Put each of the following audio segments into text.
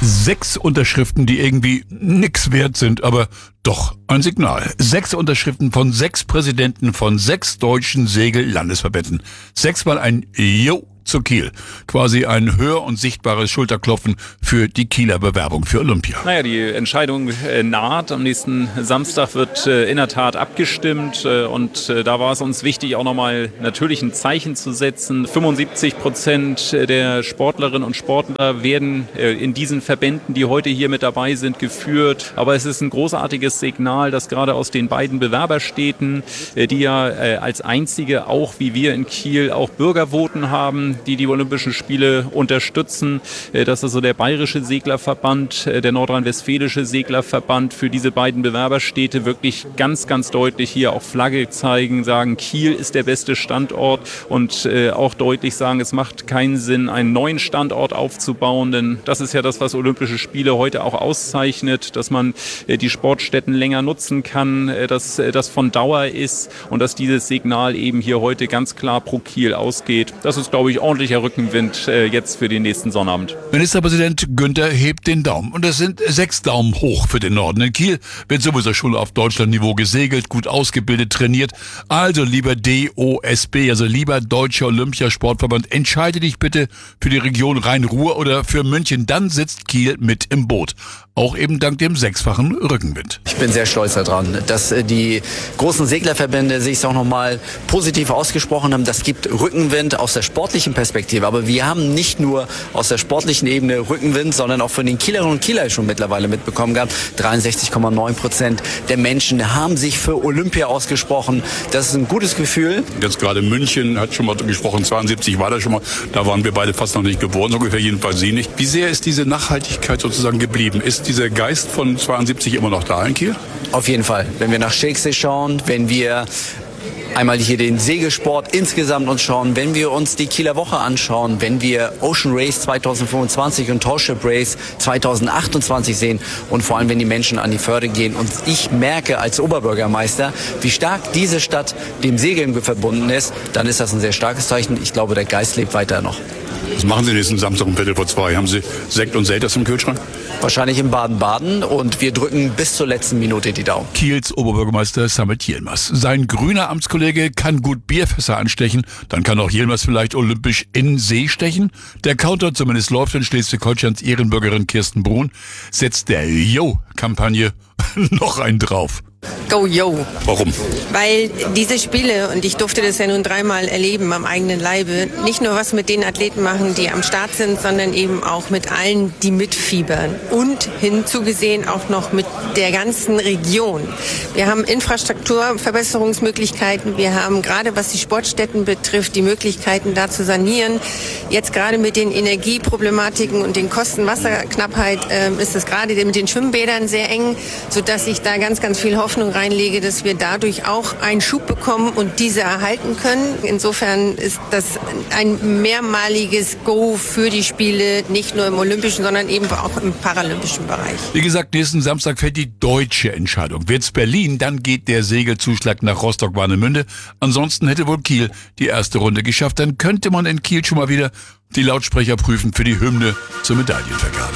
6 Unterschriften, die irgendwie nix wert sind, aber doch ein Signal. 6 Unterschriften von 6 Präsidenten von 6 deutschen Segel-Landesverbänden. 6-mal ein Jo zu Kiel. Quasi ein hör- und sichtbares Schulterklopfen für die Kieler Bewerbung für Olympia. Naja, die Entscheidung naht. Am nächsten Samstag wird in der Tat abgestimmt und da war es uns wichtig, auch nochmal natürlich ein Zeichen zu setzen. 75% der Sportlerinnen und Sportler werden in diesen Verbänden, die heute hier mit dabei sind, geführt. Aber es ist ein großartiges Signal, dass gerade aus den beiden Bewerberstädten, die ja als einzige auch wie wir in Kiel auch Bürgervoten haben, die Olympischen Spiele unterstützen. Das ist so der Bayerische Seglerverband, der Nordrhein-Westfälische Seglerverband für diese beiden Bewerberstädte wirklich ganz, ganz deutlich hier auch Flagge zeigen, sagen, Kiel ist der beste Standort und auch deutlich sagen, es macht keinen Sinn, einen neuen Standort aufzubauen, denn das ist ja das, was Olympische Spiele heute auch auszeichnet, dass man die Sportstätten länger nutzen kann, dass das von Dauer ist und dass dieses Signal eben hier heute ganz klar pro Kiel ausgeht. Das ist, glaube ich, ordentlicher Rückenwind jetzt für den nächsten Sonnabend. Ministerpräsident Günther hebt den Daumen. Und es sind 6 Daumen hoch für den Norden. In Kiel wird sowieso schon auf Deutschlandniveau gesegelt, gut ausgebildet, trainiert. Also lieber DOSB, also lieber Deutscher Olympiasportverband, entscheide dich bitte für die Region Rhein-Ruhr oder für München. Dann sitzt Kiel mit im Boot. Auch eben dank dem 6-fachen Rückenwind. Ich bin sehr stolz daran, dass die großen Seglerverbände sich auch nochmal positiv ausgesprochen haben. Das gibt Rückenwind aus der sportlichen Perspektive. Aber wir haben nicht nur aus der sportlichen Ebene Rückenwind, sondern auch von den Kielerinnen und Kielern schon mittlerweile mitbekommen gehabt. 63,9% der Menschen haben sich für Olympia ausgesprochen. Das ist ein gutes Gefühl. Jetzt gerade München hat schon mal gesprochen, 72 war da schon mal. Da waren wir beide fast noch nicht geboren, ungefähr jedenfalls Sie nicht. Wie sehr ist diese Nachhaltigkeit sozusagen geblieben? Ist dieser Geist von 72 immer noch da in Kiel? Auf jeden Fall. Wenn wir nach Shakespeare schauen, wenn wir einmal hier den Segelsport insgesamt uns schauen, wenn wir uns die Kieler Woche anschauen, wenn wir Ocean Race 2025 und Tallship Race 2028 sehen und vor allem, wenn die Menschen an die Förde gehen und ich merke als Oberbürgermeister, wie stark diese Stadt dem Segeln verbunden ist, dann ist das ein sehr starkes Zeichen. Ich glaube, der Geist lebt weiter noch. Was machen Sie nächsten Samstag um 2:15? Haben Sie Sekt und Selters im Kühlschrank? Wahrscheinlich in Baden-Baden und wir drücken bis zur letzten Minute die Daumen. Kiels Oberbürgermeister Samet Yilmaz. Sein grüner Amtskollege kann gut Bierfässer anstechen, dann kann auch Yilmaz vielleicht olympisch in See stechen. Der Counter zumindest läuft in Schleswig-Holsteins Ehrenbürgerin Kirsten Brun, setzt der Yo-Kampagne noch einen drauf. Go Yo. Warum? Weil diese Spiele, und ich durfte das ja nun 3-mal erleben am eigenen Leibe, nicht nur was mit den Athleten machen, die am Start sind, sondern eben auch mit allen, die mitfiebern. Und hinzugesehen auch noch mit der ganzen Region. Wir haben Infrastrukturverbesserungsmöglichkeiten. Wir haben gerade, was die Sportstätten betrifft, die Möglichkeiten da zu sanieren. Jetzt gerade mit den Energieproblematiken und den Kosten Wasserknappheit ist es gerade mit den Schwimmbädern sehr eng, sodass ich da ganz, ganz viel Hoffnung reinlege, dass wir dadurch auch einen Schub bekommen und diese erhalten können. Insofern ist das ein mehrmaliges Go für die Spiele, nicht nur im olympischen, sondern eben auch im paralympischen Bereich. Wie gesagt, nächsten Samstag fällt die deutsche Entscheidung. Wird's Berlin, dann geht der Segelzuschlag nach Rostock-Warnemünde. Ansonsten hätte wohl Kiel die erste Runde geschafft. Dann könnte man in Kiel schon mal wieder die Lautsprecher prüfen für die Hymne zur Medaillenvergabe.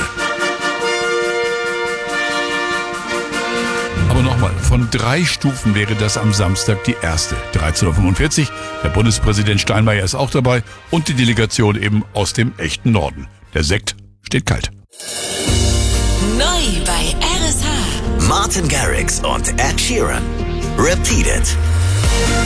Aber nochmal, von 3 Stufen wäre das am Samstag die erste. 13:45 Uhr, der Bundespräsident Steinmeier ist auch dabei und die Delegation eben aus dem echten Norden. Der Sekt steht kalt. Neu bei RSH. Martin Garrix und Ed Sheeran. Repeat It.